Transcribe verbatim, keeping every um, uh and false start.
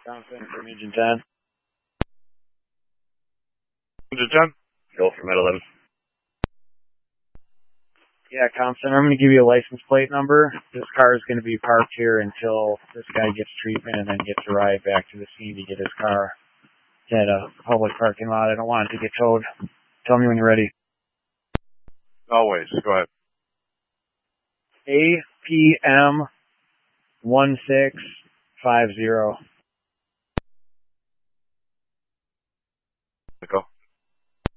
Thompson from Engine ten. Engine ten? Go for Med eleven. Yeah, Thompson, I'm going to give you a license plate number. This car is going to be parked here until this guy gets treatment and then gets a ride back to the scene to get his car. It's at a public parking lot. I don't want it to get towed. Tell me when you're ready. Always. Go ahead. A P M one six five zero.